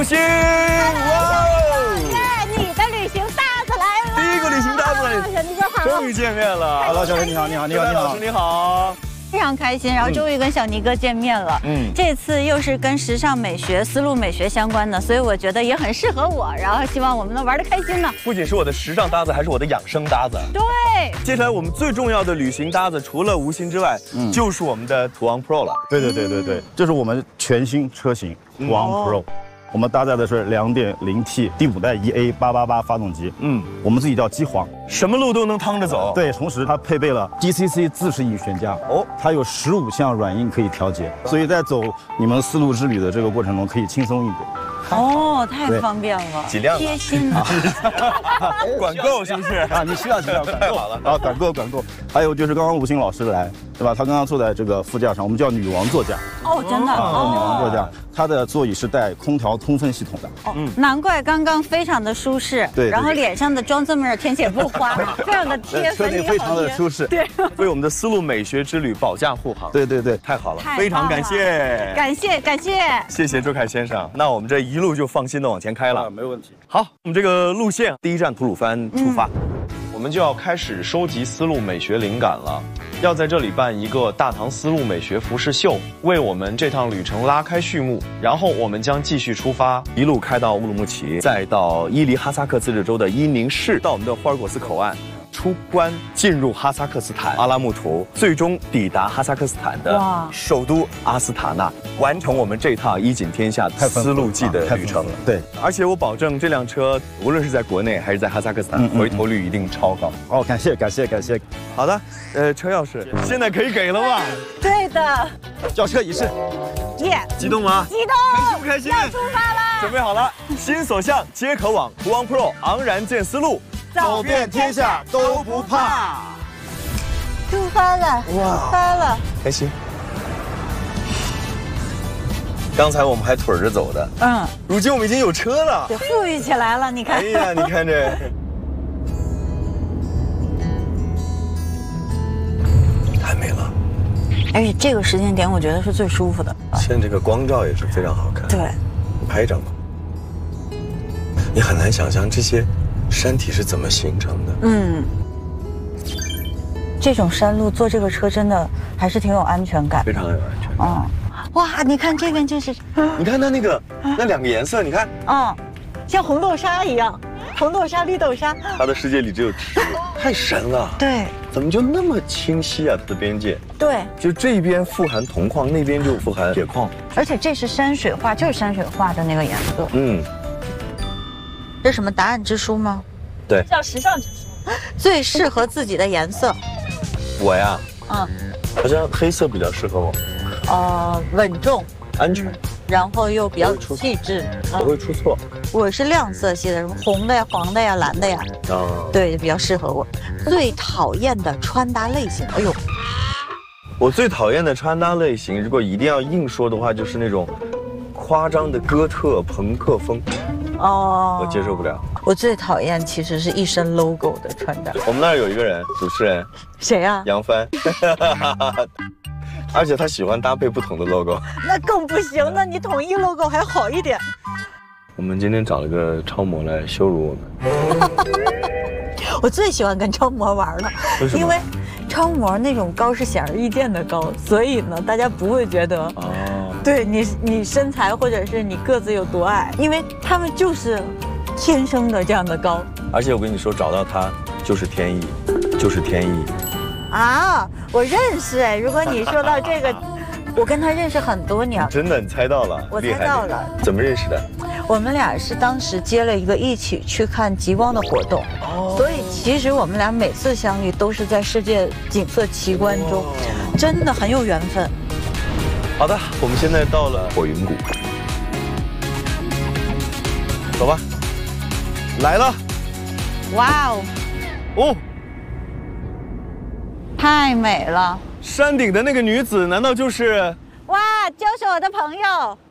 如新，哇耶！你的旅行搭子来了， 第一个旅行搭子， 小尼哥好， 终于见面了。 Hello， 小陈你好，你好，你好，你好， 你好。 非常开心，然后终于跟小尼哥见面了。这次又是跟时尚美学、丝路美学相关的，所以我觉得也很适合我。然后希望我们能玩得开心呢。 不仅是我的时尚搭子，还是我的养生搭子。 对。 接下来我们最重要的旅行搭子，除了无心之外，就是我们的途昂 Pro 了。 对，这是我们全新车型途昂 Pro。我们搭载的是 2.0T 第5代 EA888发动机，我们自己叫机皇， 什么路都能趟着走。 对，同时它配备了 DCC 自适应悬架，它有15项软硬可以调节，所以在走你们丝路之旅的这个过程中可以轻松一点。 哦，太方便了， 几辆？ 贴心啊！ 管够是不是啊？你需要几辆？ 太好了啊，管够。还有就是刚刚吴昕老师来，对吧？他刚刚坐在这个副驾上，我们叫女王座驾。 哦，真的女王座驾，它的座椅是带空调通风系统的。 难怪刚刚非常的舒适。 对。 然后脸上的妆这么填写不花，非常的贴， 车内非常的舒适。 对。 为我们的丝路美学之旅保驾护航。 对， 太好了，非常感谢，谢谢周凯先生。那我们这一路就放心的往前开了， 没问题。 好，我们这个路线第一站吐鲁番出发， 我们就要开始收集丝路美学灵感了。要在这里办一个大唐丝路美学服饰秀，为我们这趟旅程拉开序幕。然后我们将继续出发， 一路开到乌鲁木齐，再到伊犁哈萨克自治州的伊宁市，到我们的霍尔果斯口岸。出关进入哈萨克斯坦阿拉木图，最终抵达哈萨克斯坦的首都阿斯塔纳，完成我们这趟衣锦天下丝路记的旅程。 对， 而且我保证这辆车无论是在国内还是在哈萨克斯坦，回头率一定超高。 哦，感谢。 好的，车钥匙现在可以给了吧？ 对的， 交车仪式。 耶！ 激动吗？ 激动！ 不开心？ 要出发了！ 准备好了，心所向皆可往，途昂 Pro 昂然见丝路。 走遍天下都不怕， 出发了！出发了！ 开心。刚才我们还腿着走的，如今我们已经有车了， 富裕起来了。你看， 哎呀，你看这，太美了。 而且这个时间点，我觉得是最舒服的。 现在这个光照也是非常好看。 对， 拍一张吧。你很难想象这些山体是怎么形成的？ 这种山路坐这个车真的还是挺有安全感， 非常有安全感。 哇，你看这边就是， 你看它那两个颜色，你看， 像红豆沙一样，红豆沙、绿豆沙。 它的世界里只有吃，太神了。 对， 怎么就那么清晰啊？它的边界。 对， 就这边富含铜矿，那边就富含铁矿。 而且这是山水画，就是山水画的那个颜色。这什么答案之书吗？ 对， 叫时尚之书，最适合自己的颜色。 我呀，好像黑色比较适合我。 稳重、 安全， 然后又比较气质， 不会出错。 我是亮色系的，什么红的呀、黄的呀、蓝的呀，对，比较适合我。最讨厌的穿搭类型，哎呦， 我最讨厌的穿搭类型，如果一定要硬说的话，就是那种夸张的哥特朋克风。我接受不了。 我最讨厌其实是一身 logo 的穿搭。 我们那儿有一个人，主持人， 谁呀？ 杨帆，而且他喜欢搭配不同的 logo。 那更不行，那你统一 logo 还好一点。 我们今天找了个超模来羞辱我们。 我最喜欢跟超模玩了，因为超模那种高是显而易见的高，所以呢，大家不会觉得对你身材或者是你个子有多矮，因为他们就是天生的这样的高。 而且我跟你说，找到他就是天意，就是天意。 我认识哎，如果你说到这个，我跟他认识很多年。 真的，你猜到了？ 我猜到了。 怎么认识的？ 我们俩是当时接了一个一起去看极光的活动，所以其实我们俩每次相遇都是在世界景色奇观中，真的很有缘分。 好的，我们现在到了火云谷，走吧。来了， 哇哦， 太美了！ 山顶的那个女子，难道就是？ 哇，就是我的朋友。